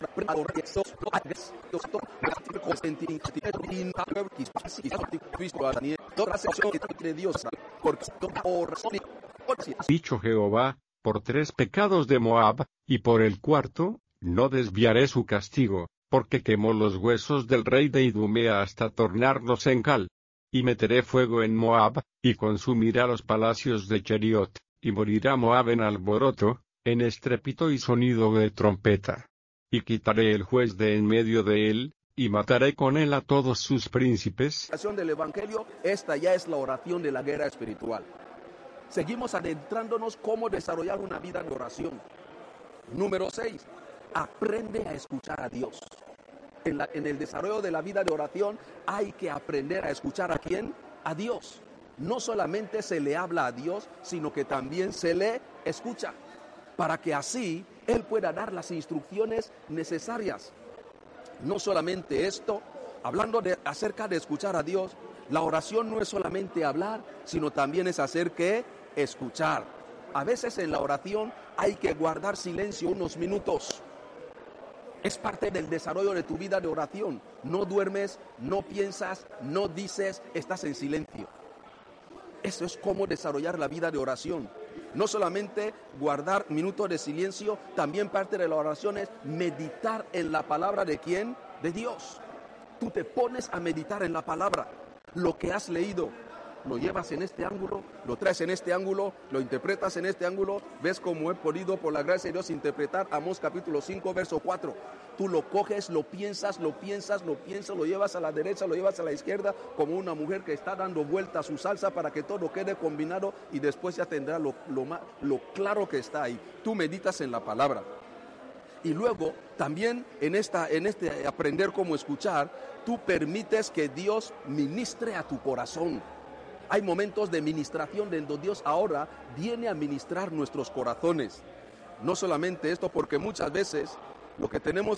Dicho Jehová, por 3 pecados de Moab, y por el 4, no desviaré su castigo, porque quemó los huesos del rey de Idumea hasta tornarlos en cal. Y meteré fuego en Moab, y consumirá los palacios de Cheriot, y morirá Moab en alboroto, en estrépito y sonido de trompeta. Y quitaré el juez de en medio de él, y mataré con él a todos sus príncipes. Del Evangelio, esta ya es la oración de la guerra espiritual. Seguimos adentrándonos cómo desarrollar una vida de oración. Número 6, aprende a escuchar a Dios. En el desarrollo de la vida de oración hay que aprender a escuchar ¿a quién? A Dios. No solamente se le habla a Dios, sino que también se le escucha, para que así Él pueda dar las instrucciones necesarias. No solamente esto, hablando acerca de escuchar a Dios, la oración no es solamente hablar, sino también es hacer que escuchar. A veces en la oración hay que guardar silencio unos minutos. Es parte del desarrollo de tu vida de oración. No duermes, no piensas, no dices, estás en silencio. Eso es cómo desarrollar la vida de oración. No solamente guardar minutos de silencio, también parte de la oración es meditar en la palabra de ¿quién? De Dios. Tú te pones a meditar en la palabra, lo que has leído, lo llevas en este ángulo, lo traes en este ángulo, lo interpretas en este ángulo. Ves cómo he podido, por la gracia de Dios, interpretar Amós capítulo 5, verso 4. Tú lo coges, lo piensas, lo llevas a la derecha, lo llevas a la izquierda, como una mujer que está dando vuelta a su salsa para que todo quede combinado, y después ya tendrá lo claro que está ahí. Tú meditas en la palabra. Y luego, también en este aprender cómo escuchar, tú permites que Dios ministre a tu corazón. Hay momentos de ministración donde Dios ahora viene a ministrar nuestros corazones. No solamente esto, porque muchas veces lo que tenemos